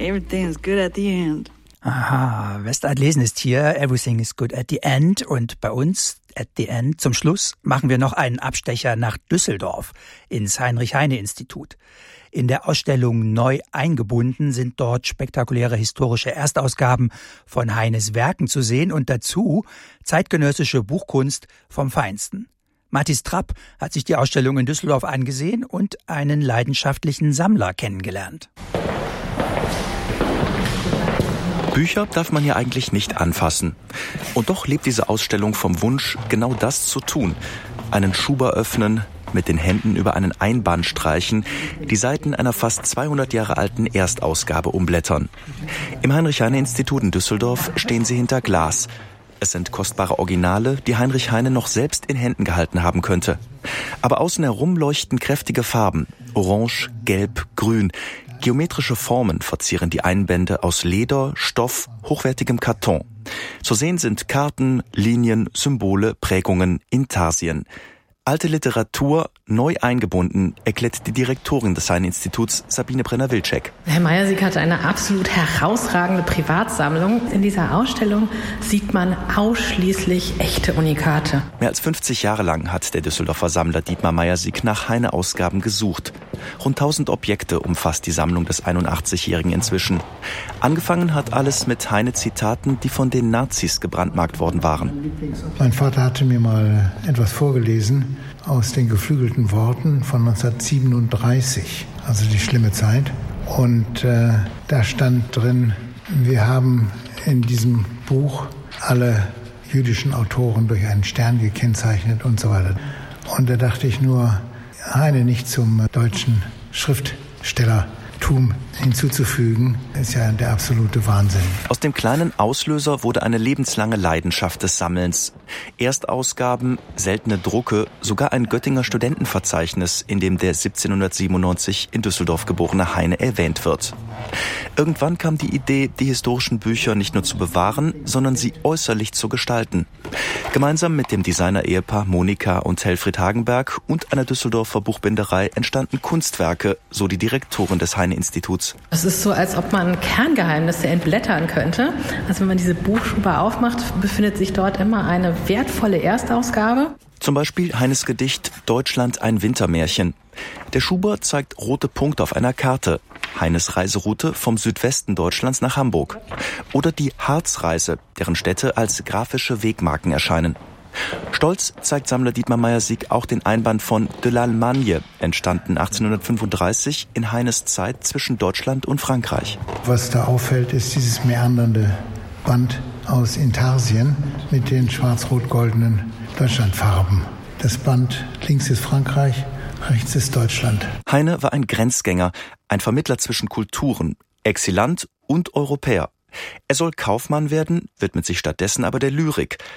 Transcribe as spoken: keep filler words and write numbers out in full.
Everything is good at the end. Aha, Westadlesen ist hier, everything is good at the end. Und bei uns, at the end, zum Schluss, machen wir noch einen Abstecher nach Düsseldorf, ins Heinrich-Heine-Institut. In der Ausstellung Neu eingebunden sind dort spektakuläre historische Erstausgaben von Heines Werken zu sehen und dazu zeitgenössische Buchkunst vom Feinsten. Mathis Trapp hat sich die Ausstellung in Düsseldorf angesehen und einen leidenschaftlichen Sammler kennengelernt. Bücher darf man ja eigentlich nicht anfassen. Und doch lebt diese Ausstellung vom Wunsch, genau das zu tun. Einen Schuber öffnen, mit den Händen über einen Einband streichen, die Seiten einer fast zweihundert Jahre alten Erstausgabe umblättern. Im Heinrich-Heine-Institut in Düsseldorf stehen sie hinter Glas. Es sind kostbare Originale, die Heinrich Heine noch selbst in Händen gehalten haben könnte. Aber außen herum leuchten kräftige Farben. Orange, Gelb, Grün. Geometrische Formen verzieren die Einbände aus Leder, Stoff, hochwertigem Karton. Zu sehen sind Karten, Linien, Symbole, Prägungen, Intarsien. Alte Literatur, neu eingebunden, erklärt die Direktorin des Heine-Instituts, Sabine Brenner-Wilczek. Herr Meyersieg hat eine absolut herausragende Privatsammlung. In dieser Ausstellung sieht man ausschließlich echte Unikate. Mehr als fünfzig Jahre lang hat der Düsseldorfer Sammler Dietmar Meyersieg nach Heine-Ausgaben gesucht. Rund tausend Objekte umfasst die Sammlung des einundachtzigjährigen inzwischen. Angefangen hat alles mit Heine-Zitaten, die von den Nazis gebrandmarkt worden waren. Mein Vater hatte mir mal etwas vorgelesen aus den geflügelten Worten von neunzehnhundertsiebenunddreißig, also die schlimme Zeit. Und äh, da stand drin, wir haben in diesem Buch alle jüdischen Autoren durch einen Stern gekennzeichnet und so weiter. Und da dachte ich nur, Heine nicht zum deutschen Schriftstellertum hinzuzufügen, ist ja der absolute Wahnsinn. Aus dem kleinen Auslöser wurde eine lebenslange Leidenschaft des Sammelns. Erstausgaben, seltene Drucke, sogar ein Göttinger Studentenverzeichnis, in dem der siebzehnhundertsiebenundneunzig in Düsseldorf geborene Heine erwähnt wird. Irgendwann kam die Idee, die historischen Bücher nicht nur zu bewahren, sondern sie äußerlich zu gestalten. Gemeinsam mit dem Designer-Ehepaar Monika und Helfried Hagenberg und einer Düsseldorfer Buchbinderei entstanden Kunstwerke, so die Direktorin des Heine-Instituts. Es ist so, als ob man Kerngeheimnisse entblättern könnte. Also wenn man diese Buchschuber aufmacht, befindet sich dort immer eine wertvolle Erstausgabe. Zum Beispiel Heines Gedicht Deutschland ein Wintermärchen. Der Schuber zeigt rote Punkte auf einer Karte. Heines Reiseroute vom Südwesten Deutschlands nach Hamburg. Oder die Harzreise, deren Städte als grafische Wegmarken erscheinen. Stolz zeigt Sammler Dietmar Meyersieg auch den Einband von De l'Allemagne, entstanden achtzehnhundertfünfunddreißig in Heines Zeit zwischen Deutschland und Frankreich. Was da auffällt, ist dieses meandernde Band aus Intarsien mit den schwarz-rot-goldenen Deutschlandfarben. Das Band links ist Frankreich, rechts ist Deutschland. Heine war ein Grenzgänger, ein Vermittler zwischen Kulturen, Exilant und Europäer. Er soll Kaufmann werden, widmet sich stattdessen aber der Lyrik.